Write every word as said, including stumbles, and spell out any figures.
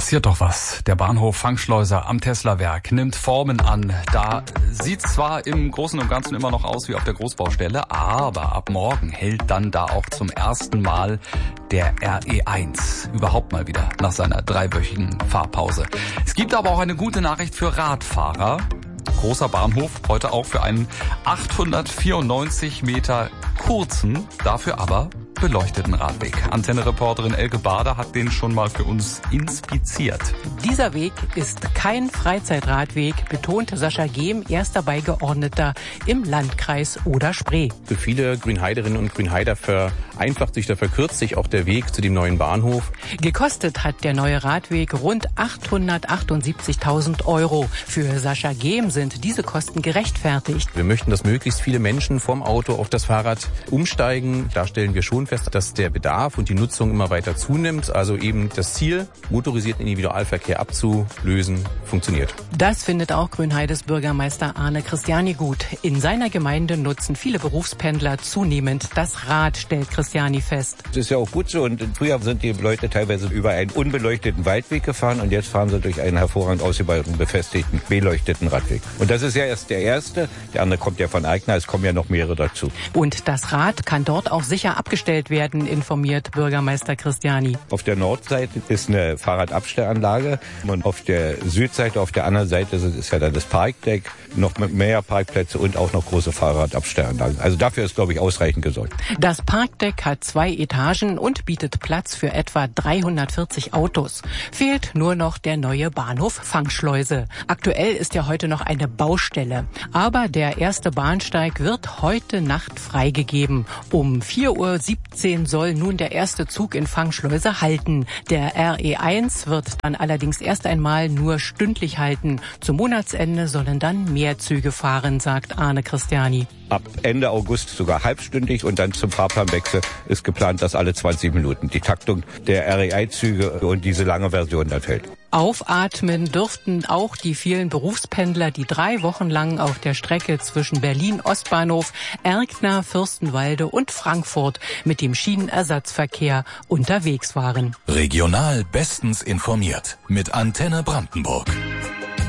passiert doch was. Der Bahnhof Fangschleuse am Teslawerk nimmt Formen an. Da sieht zwar im Großen und Ganzen immer noch aus wie auf der Großbaustelle, aber ab morgen hält dann da auch zum ersten Mal der R E eins überhaupt mal wieder nach seiner dreiwöchigen Fahrpause. Es gibt aber auch eine gute Nachricht für Radfahrer. Großer Bahnhof, heute auch für einen achthundertvierundneunzig Meter kurzen, dafür aber beleuchteten Radweg. Antenne-Reporterin Elke Bader hat den schon mal für uns inspiziert. Dieser Weg ist kein Freizeitradweg, betonte Sascha Gehm, erster Beigeordneter im Landkreis Oder-Spree. Für viele Grünheiderinnen und Grünheider vereinfacht sich, da verkürzt sich auch der Weg zu dem neuen Bahnhof. Gekostet hat der neue Radweg rund achthundertachtundsiebzigtausend Euro. Für Sascha Gehm sind diese Kosten gerechtfertigt. Wir möchten, dass möglichst viele Menschen vom Auto auf das Fahrrad umsteigen. Da stellen wir schon fest, dass der Bedarf und die Nutzung immer weiter zunimmt. Also eben das Ziel, motorisierten Individualverkehr abzulösen, funktioniert. Das findet auch Grünheides Bürgermeister Arne Christiani gut. In seiner Gemeinde nutzen viele Berufspendler zunehmend das Rad, stellt Christiani fest. Das ist ja auch gut so. Und früher sind die Leute teilweise über einen unbeleuchteten Waldweg gefahren und jetzt fahren sie durch einen hervorragend ausgebauten, befestigten, beleuchteten Radweg. Und das ist ja erst der erste. Der andere kommt ja von Eigner, es kommen ja noch mehrere dazu. Und das Rad kann dort auch sicher abgestellt werden, informiert Bürgermeister Christiani. Auf der Nordseite ist eine Fahrradabstellanlage und auf der Südseite, auf der anderen Seite ist ja dann das Parkdeck, noch mit mehr Parkplätze und auch noch große Fahrradabstellanlagen. Also dafür ist, glaube ich, ausreichend gesorgt. Das Parkdeck hat zwei Etagen und bietet Platz für etwa dreihundertvierzig Autos. Fehlt nur noch der neue Bahnhof Fangschleuse. Aktuell ist ja heute noch eine Baustelle. Aber der erste Bahnsteig wird heute Nacht freigegeben. Um vier Uhr siebzehn soll nun der erste Zug in Fangschleuse halten. Der R E eins wird dann allerdings erst einmal nur stündlich halten. Zum Monatsende sollen dann mehr Züge fahren, sagt Arne Christiani. Ab Ende August sogar halbstündig und dann zum Fahrplanwechsel ist geplant, dass alle zwanzig Minuten die Taktung der R E eins-Züge und diese lange Version dann fällt. Aufatmen dürften auch die vielen Berufspendler, die drei Wochen lang auf der Strecke zwischen Berlin-Ostbahnhof, Erkner, Fürstenwalde und Frankfurt mit dem Schienenersatzverkehr unterwegs waren. Regional bestens informiert mit Antenne Brandenburg.